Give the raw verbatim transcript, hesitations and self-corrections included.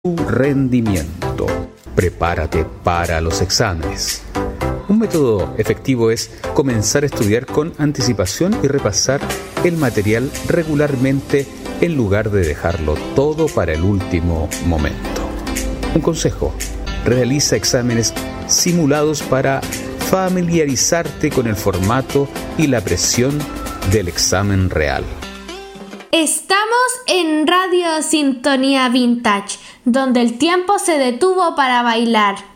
tu rendimiento. Prepárate para los exámenes. Un método efectivo es comenzar a estudiar con anticipación y repasar el material regularmente en lugar de dejarlo todo para el último momento. Un consejo: realiza exámenes simulados para familiarizarte con el formato y la presión del examen real. Estamos en Radio Sintonía Vintage, donde el tiempo se detuvo para bailar.